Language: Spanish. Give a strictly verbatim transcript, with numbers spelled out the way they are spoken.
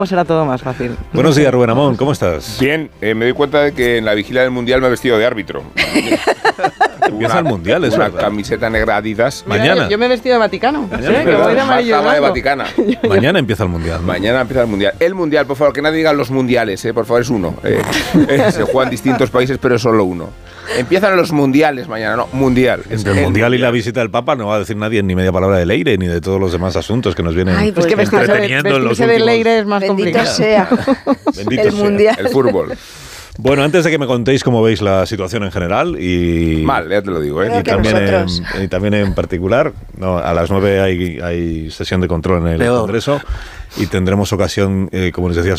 será todo más fácil. Buenos días, Rubén Amón, ¿cómo estás? Bien, eh, me doy cuenta de que en la vigilia del Mundial me he vestido de árbitro. Empieza el Mundial, es una verdad. camiseta negra Adidas. Mira, Mañana. Yo me he vestido de Vaticano. Mañana, ¿sí? es Que verdad. voy de amarillo y Bajaba de blanco. Vaticana. Mañana empieza el Mundial. Mañana empieza el Mundial. El Mundial, por favor, que nadie diga los mundiales, eh, por favor, es uno. Eh, eh, se juegan distintos países, pero es solo uno. Empiezan los mundiales mañana, no, mundial. Entre el, el mundial, mundial y la visita del Papa no va a decir nadie ni media palabra de Leire ni de todos los demás asuntos que nos vienen Ay, pues que vestirse de, entreteniendo en los vestirse de últimos... Leire es más Bendito complicado. sea. Bendito el sea. Mundial. El fútbol. Bueno, antes de que me contéis cómo veis la situación en general y... Mal, ya te lo digo, ¿eh? Creo Y que también, nosotros. en, y también en particular, no, a las nueve hay, hay sesión de control en el Peor. Congreso y tendremos ocasión, eh, como les decía